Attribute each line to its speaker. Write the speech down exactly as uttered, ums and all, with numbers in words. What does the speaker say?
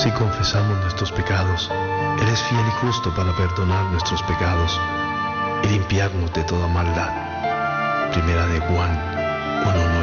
Speaker 1: Si confesamos nuestros pecados, Él es fiel y justo para perdonar nuestros pecados y limpiarnos de toda maldad. Primera de Juan uno nueve.